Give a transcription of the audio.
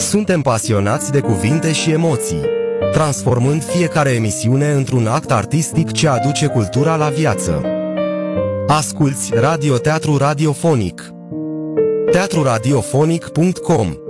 Suntem pasionați de cuvinte și emoții, transformând fiecare emisiune într-un act artistic ce aduce cultura la viață. Asculți Radioteatru Radiofonic. teatruradiofonic.com